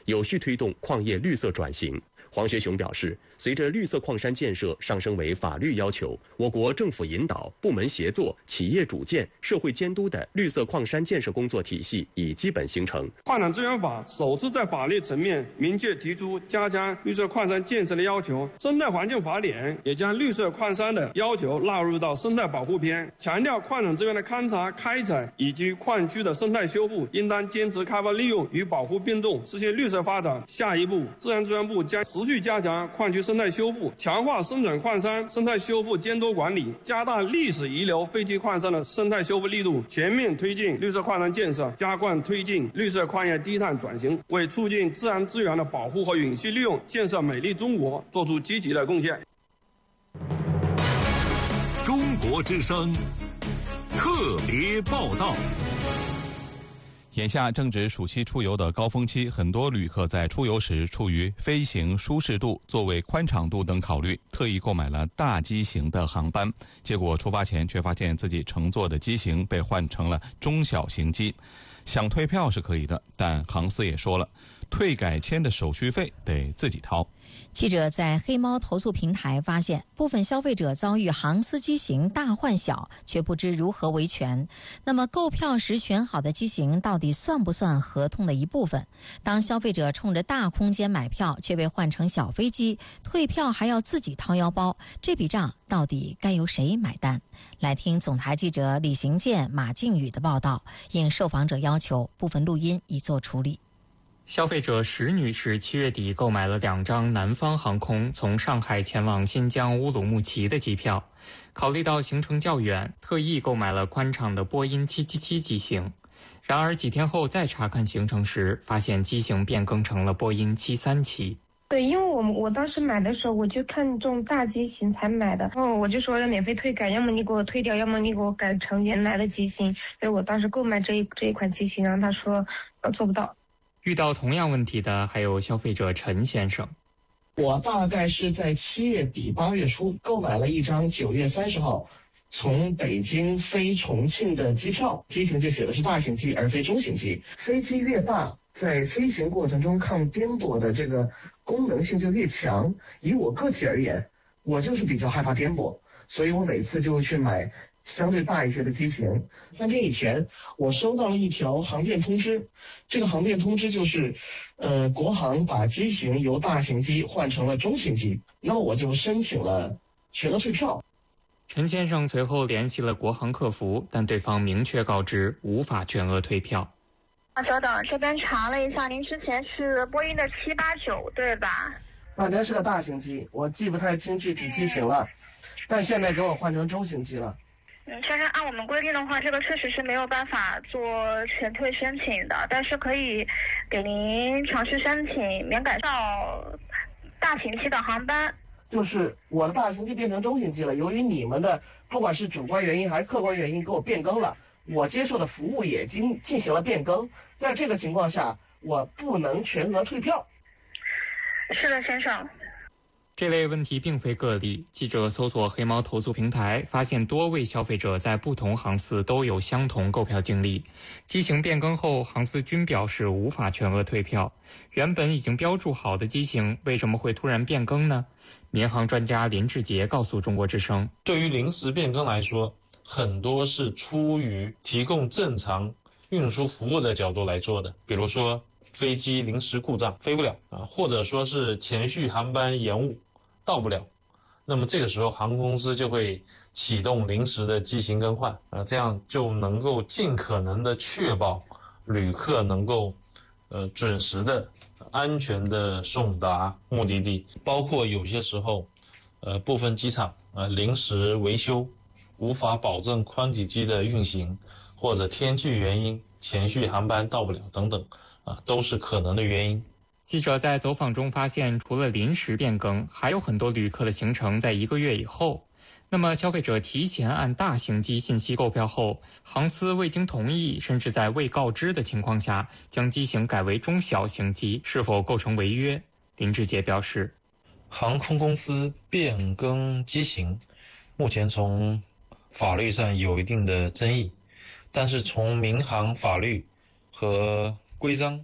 有序推动矿业绿色转型。黄学雄表示，随着绿色矿山建设上升为法律要求，我国政府引导、部门协作、企业主建、社会监督的绿色矿山建设工作体系已基本形成。 矿产资源法首次在法律层面明确提出加强绿色矿山建设的要求，生态环境法典也将绿色矿山的要求纳入到生态保护篇，强调矿产资源的勘察、开采以及矿区的生态修复应当坚持开发利用与保护并重，实现绿色发展。下一步，自然资源部将持续加强矿区生态修复，强化生产矿山生态修复监督管理，加大历史遗留废弃矿山的生态修复力度，全面推进绿色矿山建设，加快推进绿色矿业低碳转型，为促进自然资源的保护和永续利用，建设美丽中国做出积极的贡献。 中国之声特别报道。 眼下正值暑期出游的高峰期，很多旅客在出游时出于飞行舒适度、座位宽敞度等考虑，特意购买了大机型的航班，结果出发前却发现自己乘坐的机型被换成了中小型机。想退票是可以的，但航司也说了，退改签的手续费得自己掏。 记者在黑猫投诉平台发现，部分消费者遭遇航司机型大换小，却不知如何维权。那么购票时选好的机型到底算不算合同的一部分？当消费者冲着大空间买票，却被换成小飞机，退票还要自己掏腰包，这笔账到底该由谁买单？来听总台记者李行健、马靖宇的报道。应受访者要求，部分录音已作处理。 消费者石女士7月底购买了2张南方航空从上海前往新疆乌鲁木齐的机票，考虑到行程较远，特意购买了宽敞的波音777机型。然而几天后再查看行程时，发现机型变更成了波音737。 对，因为我当时买的时候我就看中大机型才买的，然后我就说要免费退改，要么你给我退掉，要么你给我改成原来的机型。所以我当时购买这一款机型，然后他说做不到。 遇到同样问题的还有消费者陈先生。 我大概是在7月底8月初购买了一张9月30号从北京飞重庆的机票，机型就写的是大型机而非中型机。飞机越大，在飞行过程中抗颠簸的这个功能性就越强。以我个体而言，我就是比较害怕颠簸，所以我每次就会去买相对大一些的机型。3天以前，我收到了一条航电通知，这个航电通知就是，国航把机型由大型机换成了中型机，那么我就申请了全额退票。 陈先生随后联系了国航客服，但对方明确告知无法全额退票。 稍等，这边查了一下，您之前是波音的789对吧？ 那是个大型机，我记不太清具体机型了，但现在给我换成中型机了。 先生，按我们规定的话，这个确实是没有办法做全退申请的，但是可以给您尝试申请免改到大型机的航班。 就是我的大型机变成中型机了，由于你们的不管是主观原因还是客观原因给我变更了，我接受的服务也进行了变更，在这个情况下，我不能全额退票。 是的，先生。 这类问题并非个例，记者搜索黑猫投诉平台，发现多位消费者在不同航司都有相同购票经历。机型变更后，航司均表示无法全额退票。原本已经标注好的机型，为什么会突然变更呢？民航专家林志杰告诉中国之声， 对于临时变更来说，很多是出于提供正常运输服务的角度来做的，比如说飞机临时故障飞不了或者说是前续航班延误到不了，那么这个时候航空公司就会启动临时的机型更换这样就能够尽可能的确保旅客能够准时的安全的送达目的地。包括有些时候部分机场临时维修无法保证宽体机的运行，或者天气原因前续航班到不了等等都是可能的原因。 记者在走访中发现，除了临时变更，还有很多旅客的行程在1个月以后。那么消费者提前按大型机信息购票后，航司未经同意，甚至在未告知的情况下将机型改为中小型机，是否构成违约？林志杰表示， 航空公司变更机型目前从法律上有一定的争议，但是从民航法律和规章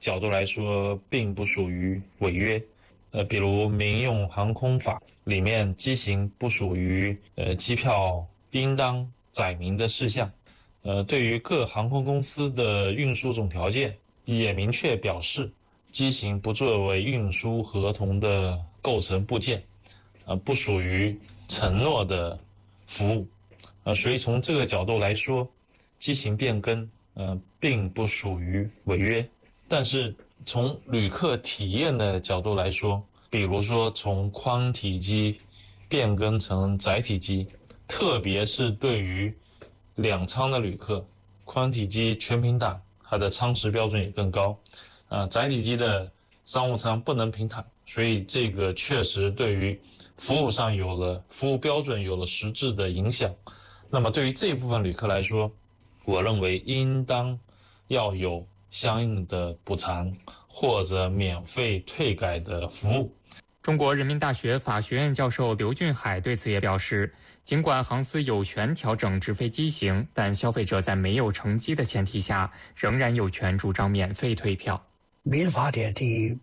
角度来说，并不属于违约。比如民用航空法里面机型不属于机票应当载明的事项。对于各航空公司的运输总条件也明确表示，机型不作为运输合同的构成部件，不属于承诺的服务。所以从这个角度来说，机型变更并不属于违约。但是从旅客体验的角度来说，比如说从宽体机变更成窄体机，特别是对于两舱的旅客，宽体机全平躺，它的舱时标准也更高，窄体机的商务舱不能平躺，所以这个确实对于服务上服务标准有了实质的影响。那么对于这部分旅客来说，我认为应当要有相应的补偿或者免费退改的服务。 中国人民大学法学院教授刘俊海对此也表示，尽管航司有权调整直飞机型，但消费者在没有乘机的前提下，仍然有权主张免费退票。 民法典第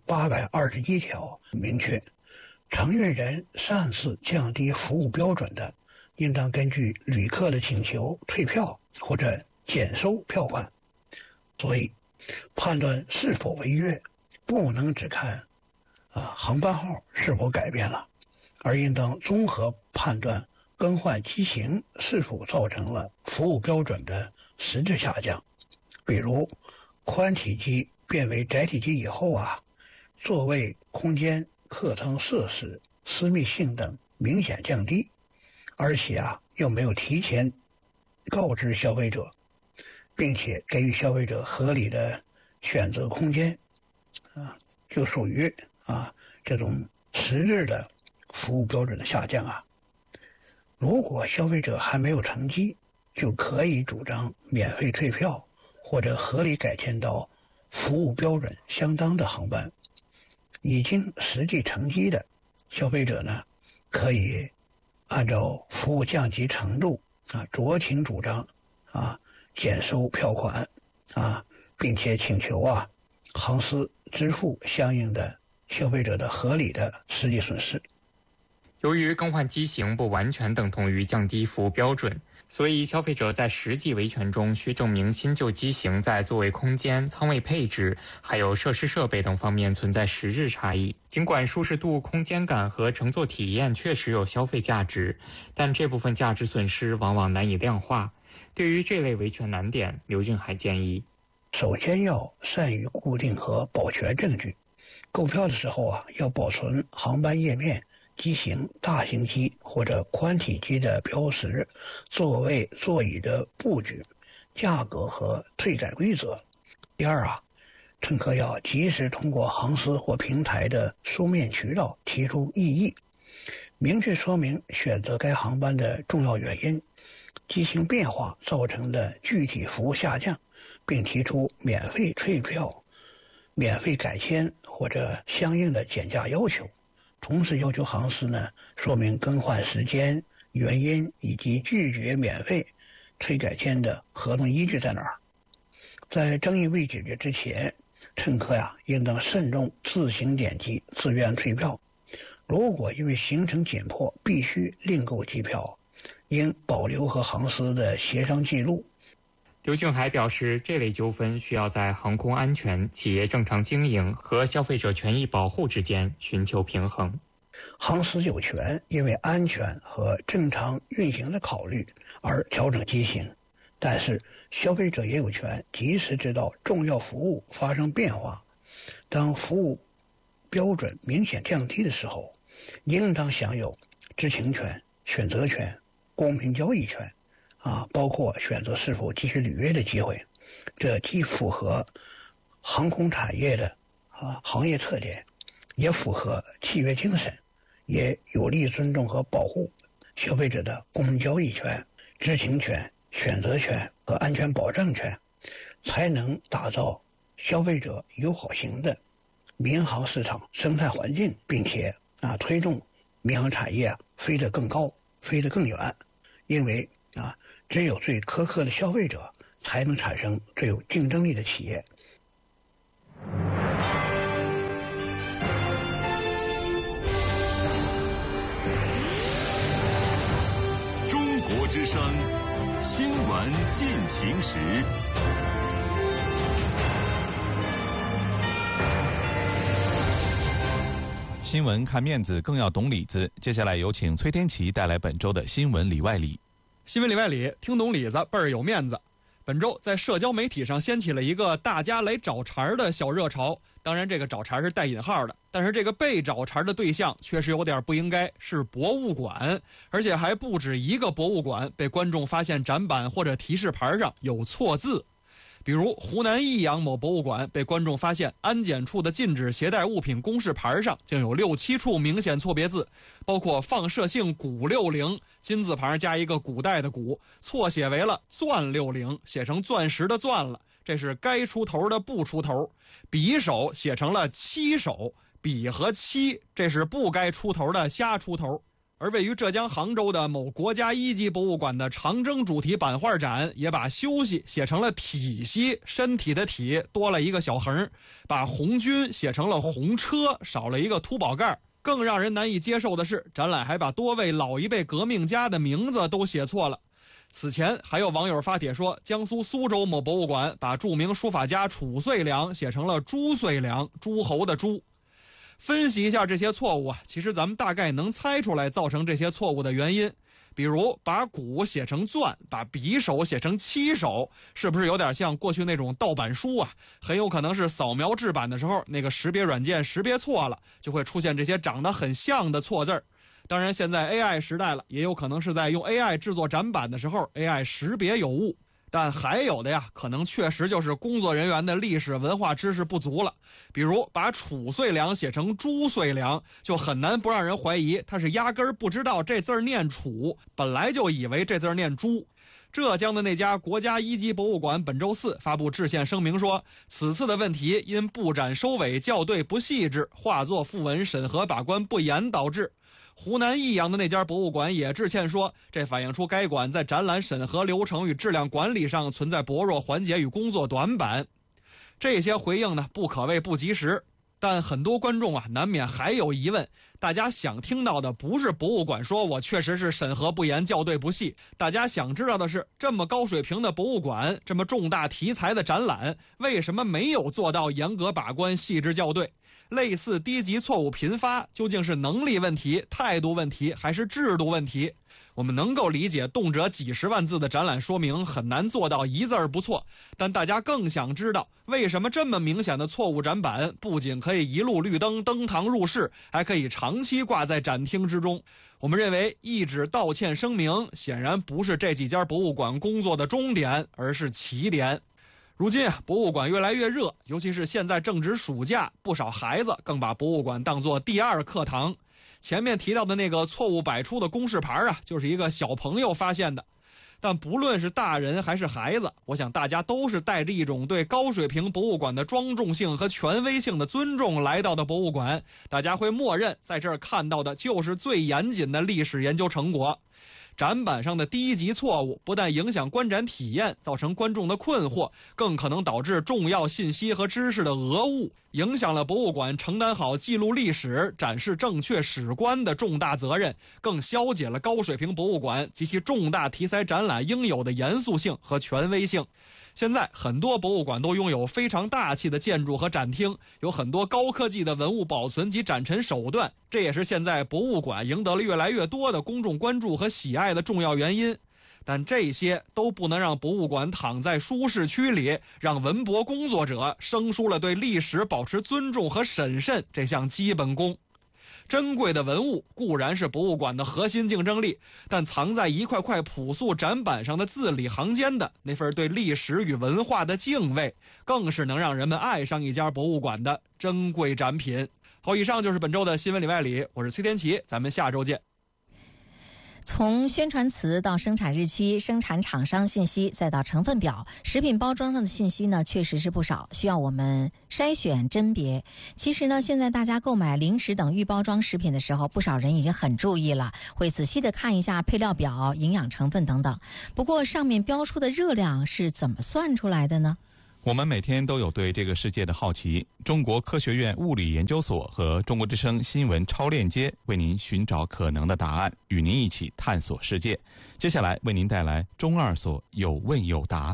821条明确，承运人擅自降低服务标准的，应当根据旅客的请求退票或者减收票款。所以判断是否违约，不能只看航班号是否改变了，而应当综合判断更换机型是否造成了服务标准的实质下降。比如宽体机变为窄体机以后座位空间、客舱设施、私密性等明显降低，而且又没有提前告知消费者，并且给予消费者合理的选择空间，就属于这种实质的服务标准的下降如果消费者还没有乘机，就可以主张免费退票或者合理改签到服务标准相当的航班。已经实际乘机的消费者呢，可以按照服务降级程度酌情主张减收票款并且请求航司支付相应的消费者的合理的实际损失。 由于更换机型不完全等同于降低服务标准，所以消费者在实际维权中需证明新旧机型在座位空间、舱位配置还有设施设备等方面存在实质差异。尽管舒适度、空间感和乘坐体验确实有消费价值，但这部分价值损失往往难以量化。对于这类维权难点，刘俊海建议， 首先要善于固定和保全证据。购票的时候要保存航班页面、机型、大型机或者宽体机的标识、座位、座椅的布局、价格和退改规则。第二乘客要及时通过航司或平台的书面渠道提出异议，明确说明选择该航班的重要原因、机型变化造成的具体服务下降，并提出免费退票、免费改签或者相应的减价要求。同时要求航司呢说明更换时间、原因以及拒绝免费退改签的合同依据在哪儿。在争议未解决之前，乘客应当慎重自行点击自愿退票。如果因为行程紧迫必须另购机票，应保留和航司的协商记录。 刘俊海表示，这类纠纷需要在航空安全、企业正常经营和消费者权益保护之间寻求平衡。 航司有权因为安全和正常运行的考虑而调整机型，但是消费者也有权及时知道重要服务发生变化。当服务标准明显降低的时候，应当享有知情权、选择权、公平交易权包括选择是否继续履约的机会。这既符合航空产业的行业特点，也符合契约精神，也有利尊重和保护消费者的公平交易权、知情权、选择权和安全保障权，才能打造消费者友好型的民航市场生态环境，并且推动民航产业飞得更高、飞得更远。因为只有最苛刻的消费者，才能产生最有竞争力的企业。 生，新闻进行时。 新闻看面子，更要懂里子。接下来有请崔天琪带来本周的新闻里外里。 新闻里外里，听懂里子倍儿有面子。本周在社交媒体上掀起了一个大家来找茬的小热潮，当然这个找茬是带引号的，但是这个被找茬的对象确实有点不应该，是博物馆，而且还不止一个博物馆被观众发现展板或者提示牌上有错字。比如湖南益阳某博物馆被观众发现安检处的禁止携带物品公示牌上竟有6、7处明显错别字，包括放射性钴60金字旁加一个古代的古，错写为了钻60，写成钻石的钻了，这是该出头的不出头。匕首写成了七手，匕和七这是不该出头的瞎出头。而位于浙江杭州的某国家1级博物馆的长征主题版画展也把休息写成了体息，身体的体多了一个小横，把红军写成了红车，少了一个凸宝盖。更让人难以接受的是，展览还把多位老一辈革命家的名字都写错了。此前还有网友发帖说，江苏苏州某博物馆把著名书法家褚遂良写成了朱遂良，诸侯的诸。分析一下这些错误啊，其实咱们大概能猜出来造成这些错误的原因。比如把古写成钻，把匕首写成七手，是不是有点像过去那种盗版书啊？很有可能是扫描制版的时候，那个识别软件识别错了，就会出现这些长得很像的错字儿。当然现在 AI 时代了，也有可能是在用 AI 制作展板的时候 AI 识别有误。但还有的呀，可能确实就是工作人员的历史文化知识不足了。比如把褚遂良写成朱遂良，就很难不让人怀疑他是压根儿不知道这字念褚，本来就以为这字念朱。浙江的那家国家1级博物馆本周4发布致歉声明说，此次的问题因布展收尾校对不细致，画作附文审核把关不严导致。湖南益阳的那家博物馆也致歉说，这反映出该馆在展览审核流程与质量管理上存在薄弱环节与工作短板。这些回应呢，不可谓不及时，但很多观众啊，难免还有疑问。大家想听到的不是博物馆说我确实是审核不严校对不细，大家想知道的是，这么高水平的博物馆，这么重大题材的展览，为什么没有做到严格把关细致校对？类似低级错误频发，究竟是能力问题、态度问题还是制度问题？我们能够理解动辄几十万字的展览说明很难做到一字儿不错，但大家更想知道，为什么这么明显的错误展板不仅可以一路绿灯登堂入室，还可以长期挂在展厅之中？我们认为一纸道歉声明显然不是这几家博物馆工作的终点，而是起点。如今啊，博物馆越来越热，尤其是现在正值暑假，不少孩子更把博物馆当作第二课堂。前面提到的那个错误百出的公示牌啊，就是一个小朋友发现的。但不论是大人还是孩子，我想大家都是带着一种对高水平博物馆的庄重性和权威性的尊重来到的博物馆，大家会默认在这儿看到的就是最严谨的历史研究成果。展板上的低级错误不但影响观展体验，造成观众的困惑，更可能导致重要信息和知识的讹误，影响了博物馆承担好记录历史、展示正确史观的重大责任，更消解了高水平博物馆及其重大题材展览应有的严肃性和权威性。现在很多博物馆都拥有非常大气的建筑和展厅，有很多高科技的文物保存及展陈手段，这也是现在博物馆赢得了越来越多的公众关注和喜爱的重要原因。但这些都不能让博物馆躺在舒适区里，让文博工作者生疏了对历史保持尊重和审慎这项基本功。珍贵的文物固然是博物馆的核心竞争力，但藏在一块块朴素展板上的字里行间的那份对历史与文化的敬畏，更是能让人们爱上一家博物馆的珍贵展品。好，以上就是本周的新闻里外里，我是崔天琪，咱们下周见。 从宣传词到生产日期、生产厂商信息，再到成分表，食品包装上的信息呢，确实是不少，需要我们筛选甄别。其实呢，现在大家购买零食等预包装食品的时候，不少人已经很注意了，会仔细的看一下配料表、营养成分等等。不过上面标出的热量是怎么算出来的呢？ 我们每天都有对这个世界的好奇。中国科学院物理研究所和中国之声新闻超链接为您寻找可能的答案，与您一起探索世界。接下来为您带来中二所有问有答。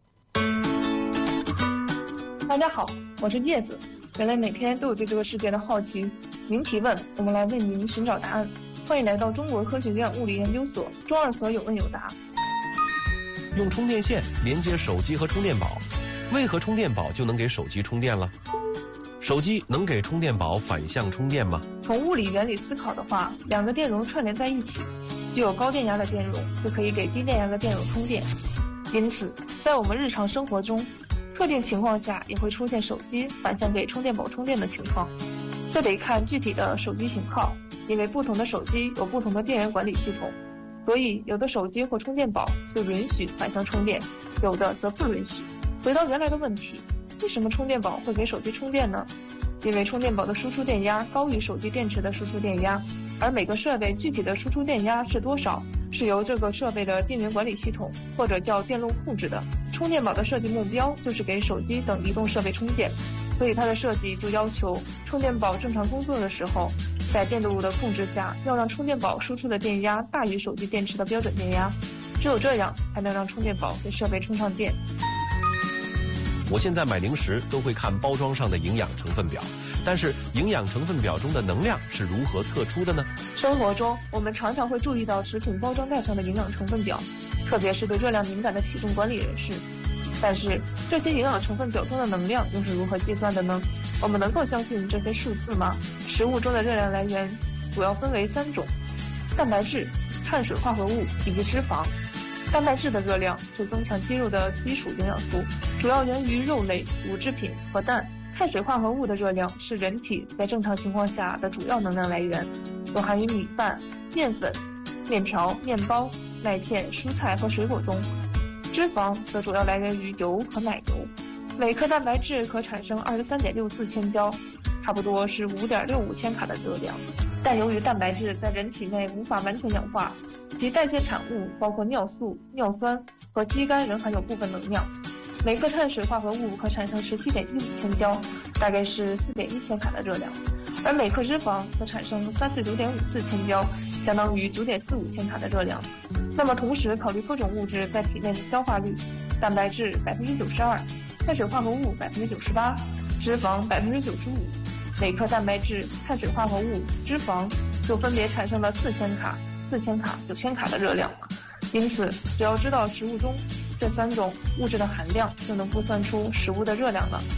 大家好，我是叶子。人类每天都有对这个世界的好奇，您提问，我们来为您寻找答案。欢迎来到中国科学院物理研究所中二所有问有答。 用充电线连接手机和充电宝，为何充电宝就能给手机充电了？手机能给充电宝反向充电吗？ 从物理原理思考的话，两个电容串联在一起，具有高电压的电容就可以给低电压的电容充电。因此，在我们日常生活中，特定情况下也会出现手机反向给充电宝充电的情况。这得看具体的手机型号，因为不同的手机有不同的电源管理系统，所以有的手机或充电宝就允许反向充电，有的则不允许。回到原来的问题，为什么充电宝会给手机充电呢？因为充电宝的输出电压高于手机电池的输出电压，而每个设备具体的输出电压是多少，是由这个设备的电源管理系统或者叫电路控制的。充电宝的设计目标就是给手机等移动设备充电，所以它的设计就要求充电宝正常工作的时候，在电路的控制下，要让充电宝输出的电压大于手机电池的标准电压，只有这样才能让充电宝给设备充上电。 我现在买零食都会看包装上的营养成分表，但是营养成分表中的能量是如何测出的呢？ 生活中我们常常会注意到食品包装袋上的营养成分表，特别是对热量敏感的体重管理人士。但是这些营养成分表中的能量又是如何计算的呢？我们能够相信这些数字吗？食物中的热量来源主要分为3种：蛋白质、碳水化合物以及脂肪。蛋白质的热量是增强肌肉的基础营养素，主要源于肉类、乳制品和蛋。碳水化合物的热量是人体在正常情况下的主要能量来源，有含于米饭、面粉、面条、面包、麦片、蔬菜和水果中。脂肪则主要来源于油和奶油，每克蛋白质可产生23.64千焦，差不多是5.65千卡的热量。但由于蛋白质在人体内无法完全氧化，其代谢产物包括尿素、尿酸和肌酐仍含有部分能量。每克碳水化合物可产生17.15千焦，大概是4.1千卡的热量，而每克脂肪可产生39.54千焦，相当于9.45千卡的热量。那么同时考虑各种物质在体内的消化率，蛋白质92%，碳水化合物98%，脂肪95%，每克蛋白质、碳水化合物、脂肪就分别产生了4千卡、4千卡、9千卡的热量。因此，只要知道食物中这3种物质的含量，就能估算出食物的热量了。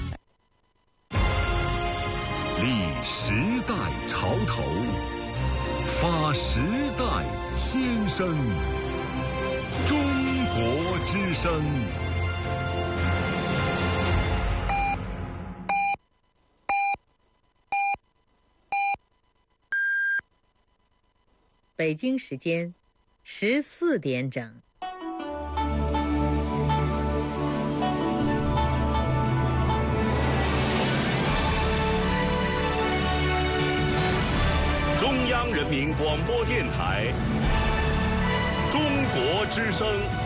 立时代潮头，发时代先声。中国之声。 北京时间14点整。 中央人民广播电台，中国之声。